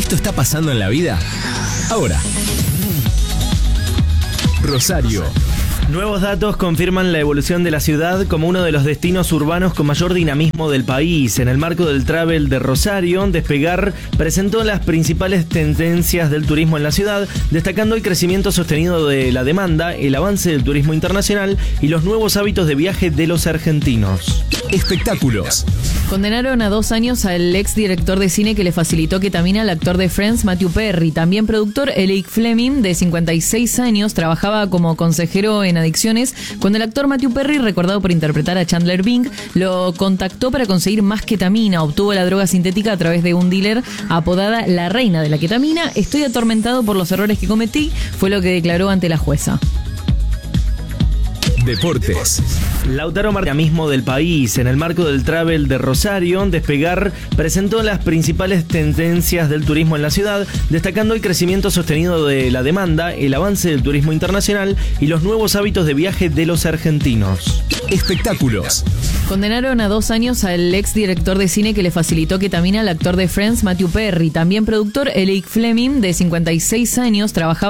Esto está pasando en la vida ahora. Rosario. Nuevos datos confirman la evolución de la ciudad como uno de los destinos urbanos con mayor dinamismo del país. En el marco del Travel de Rosario, Despegar presentó las principales tendencias del turismo en la ciudad, destacando el crecimiento sostenido de la demanda, el avance del turismo internacional y los nuevos hábitos de viaje de los argentinos. Espectáculos. Condenaron a 2 años al ex director de cine que le facilitó ketamina al actor de Friends, Matthew Perry. También productor Eric Fleming, de 56 años, trabajaba como consejero en adicciones cuando el actor Matthew Perry, recordado por interpretar a Chandler Bing, lo contactó para conseguir más ketamina. Obtuvo la droga sintética a través de un dealer apodada la reina de la ketamina. Estoy atormentado por los errores que cometí, fue lo que declaró ante la jueza. Deportes. Lautaro Martínez mismo del país. En el marco del Travel de Rosario, Despegar presentó las principales tendencias del turismo en la ciudad, destacando el crecimiento sostenido de la demanda, el avance del turismo internacional y los nuevos hábitos de viaje de los argentinos. Espectáculos. Condenaron a 2 años al ex director de cine que le facilitó ketamina al actor de Friends, Matthew Perry. También productor Eric Fleming, de 56 años, trabajaba